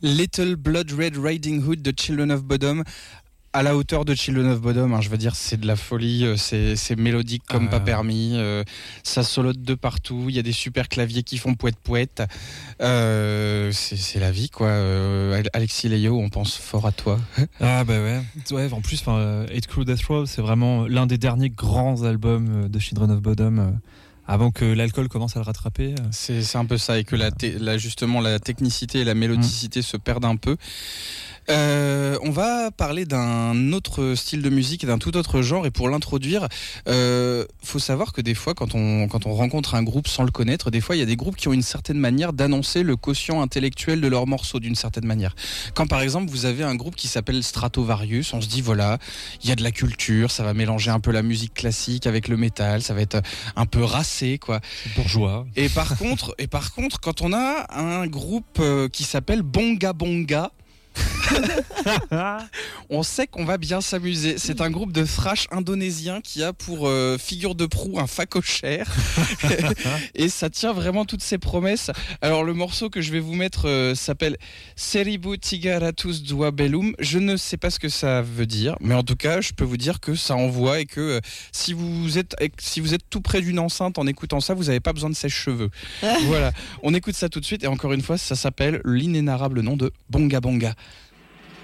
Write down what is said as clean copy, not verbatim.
Little Blood Red Riding Hood de Children of Bodom. À la hauteur de Children of Bodom, je veux dire, c'est de la folie, c'est mélodique comme pas permis, ça solote de partout, il y a des super claviers qui font pouette-pouette, c'est la vie quoi. Alexis Leio, on pense fort à toi. Ah bah ouais, en plus, Eight Crew Death Row, c'est vraiment l'un des derniers grands albums de Children of Bodom. Avant que l'alcool commence à le rattraper. C'est un peu ça, et que justement la technicité et la mélodicité se perdent un peu. On va parler d'un autre style de musique et d'un tout autre genre, et pour l'introduire, faut savoir que des fois quand on rencontre un groupe sans le connaître, des fois il y a des groupes qui ont une certaine manière d'annoncer le quotient intellectuel de leurs morceaux d'une certaine manière. Quand par exemple vous avez un groupe qui s'appelle Stratovarius, on se dit voilà, il y a de la culture, ça va mélanger un peu la musique classique avec le métal, ça va être un peu racé quoi. Bourgeois. Et par contre, quand on a un groupe qui s'appelle Bonga Bonga, on sait qu'on va bien s'amuser. C'est un groupe de thrash indonésien qui a pour figure de proue un facochère et ça tient vraiment toutes ses promesses. Alors le morceau que je vais vous mettre s'appelle Seribu Tiga Ratus Dua Belum. Je ne sais pas ce que ça veut dire, mais en tout cas je peux vous dire que ça envoie, et que si vous êtes tout près d'une enceinte en écoutant ça, vous n'avez pas besoin de sèche-cheveux. Voilà, on écoute ça tout de suite, et encore une fois ça s'appelle l'inénarrable nom de Bonga Bonga.